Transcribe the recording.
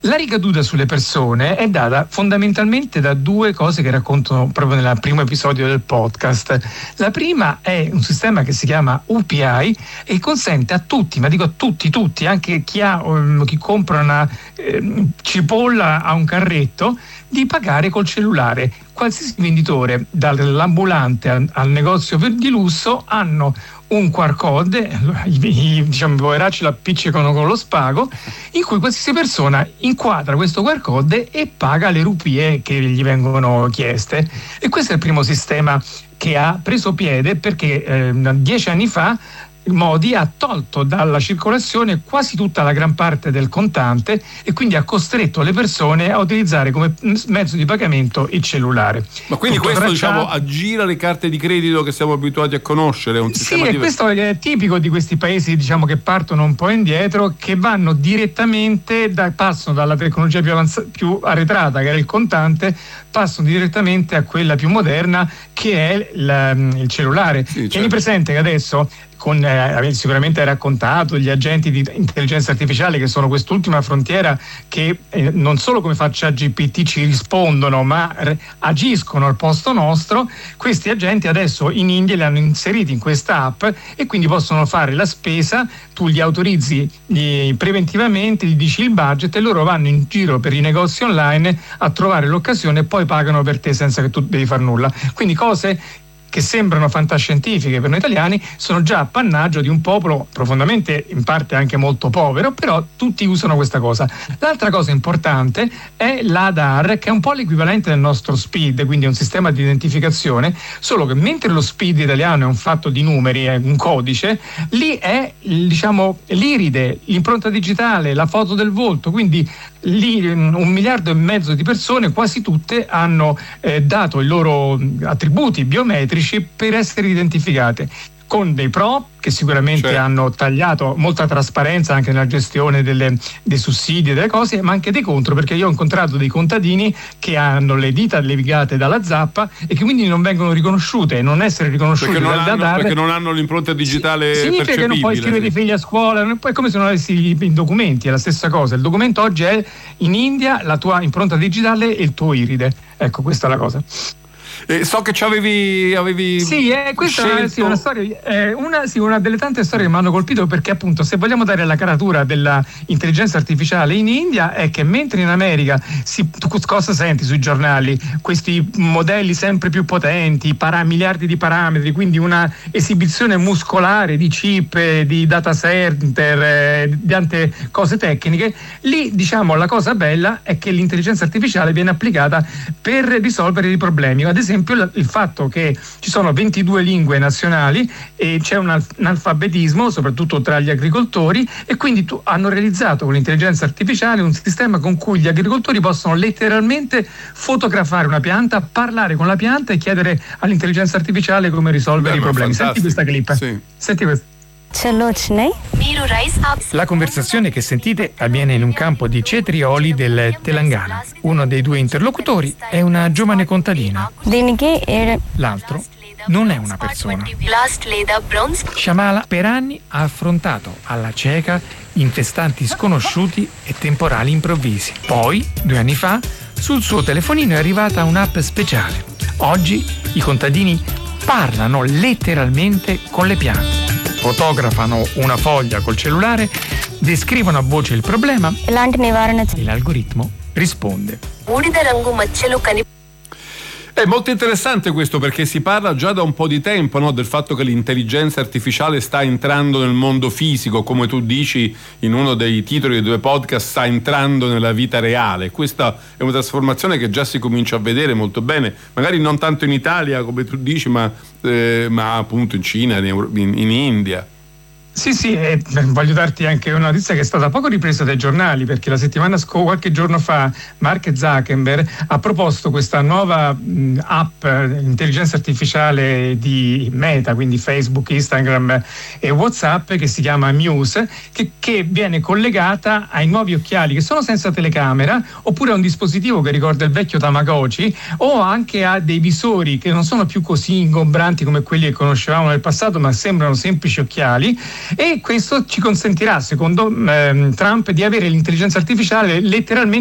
La ricaduta sulle persone è data fondamentalmente da due cose che racconto proprio nel primo episodio del podcast. La prima è un sistema che si chiama UPI e consente a tutti, ma dico a tutti, anche chi compra una cipolla a un carretto, di pagare col cellulare. Qualsiasi venditore, dall'ambulante al negozio di lusso, hanno un QR code, i poveracci l'appiccicano con lo spago, in cui qualsiasi persona inquadra questo QR code e paga le rupie che gli vengono chieste. E questo è il primo sistema che ha preso piede perché 10 anni fa Modi ha tolto dalla circolazione quasi tutta la gran parte del contante e quindi ha costretto le persone a utilizzare come mezzo di pagamento il cellulare. Ma quindi tutto questo aggira le carte di credito che siamo abituati a conoscere? È un sistema questo è tipico di questi paesi che partono un po' indietro, che vanno direttamente passano dalla tecnologia più arretrata, che era il contante, passano direttamente a quella più moderna, che è il cellulare. Sì, tieni presente che adesso sicuramente hai raccontato gli agenti di intelligenza artificiale, che sono quest'ultima frontiera, che non solo come fa ChatGPT ci rispondono, ma agiscono al posto nostro. Questi agenti adesso in India li hanno inseriti in questa app e quindi possono fare la spesa, tu li autorizzi preventivamente, gli dici il budget e loro vanno in giro per i negozi online a trovare l'occasione e poi pagano per te senza che tu devi far nulla. Quindi cose che sembrano fantascientifiche per noi italiani sono già appannaggio di un popolo profondamente, in parte anche molto povero, però tutti usano questa cosa. L'altra cosa importante è l'ADAR, che è un po' l'equivalente del nostro SPID, quindi è un sistema di identificazione, solo che mentre lo SPID italiano è un fatto di numeri, è un codice, lì è l'iride, l'impronta digitale, la foto del volto, quindi lì 1,5 miliardi di persone, quasi tutte, hanno dato i loro attributi biometrici per essere identificate, con dei pro che sicuramente hanno tagliato molta trasparenza anche nella gestione dei sussidi e delle cose, ma anche dei contro, perché io ho incontrato dei contadini che hanno le dita levigate dalla zappa e che quindi non vengono riconosciute, non essere riconosciute perché non hanno l'impronta digitale significa percepibile. Che non puoi iscrivere i figli a scuola, è come se non avessi i documenti, è la stessa cosa. Il documento oggi è in India la tua impronta digitale e il tuo iride, ecco, questa è la cosa. So che avevi questa è una storia, una delle tante storie che mi hanno colpito, perché appunto, se vogliamo dare la caratura della intelligenza artificiale in India, è che mentre in America tu cosa senti sui giornali? Questi modelli sempre più potenti, miliardi di parametri, quindi una esibizione muscolare di chip, di data center, di tante cose tecniche. Lì la cosa bella è che l'intelligenza artificiale viene applicata per risolvere i problemi. Ad esempio il fatto che ci sono 22 lingue nazionali e c'è un analfabetismo soprattutto tra gli agricoltori, e quindi hanno realizzato con l'intelligenza artificiale un sistema con cui gli agricoltori possono letteralmente fotografare una pianta, parlare con la pianta e chiedere all'intelligenza artificiale come risolvere i problemi. Senti questa clip. Sì. Senti questa. La conversazione che sentite avviene in un campo di cetrioli del Telangana. Uno dei due interlocutori è una giovane contadina. L'altro non è una persona. Shamala per anni ha affrontato alla cieca infestanti sconosciuti e temporali improvvisi. Poi, 2 anni fa, sul suo telefonino è arrivata un'app speciale. Oggi i contadini parlano letteralmente con le piante. Fotografano una foglia col cellulare, descrivono a voce il problema e l'algoritmo risponde. È molto interessante questo, perché si parla già da un po' di tempo, no, del fatto che l'intelligenza artificiale sta entrando nel mondo fisico, come tu dici in uno dei titoli dei 2 podcast, sta entrando nella vita reale. Questa è una trasformazione che già si comincia a vedere molto bene, magari non tanto in Italia come tu dici, ma appunto in Cina, in India. Sì, voglio darti anche una notizia che è stata poco ripresa dai giornali, perché qualche giorno fa Mark Zuckerberg ha proposto questa nuova app intelligenza artificiale di Meta, quindi Facebook, Instagram e WhatsApp, che si chiama Muse, che viene collegata ai nuovi occhiali che sono senza telecamera, oppure a un dispositivo che ricorda il vecchio Tamagotchi, o anche a dei visori che non sono più così ingombranti come quelli che conoscevamo nel passato, ma sembrano semplici occhiali, e questo ci consentirà, secondo Trump, di avere l'intelligenza artificiale letteralmente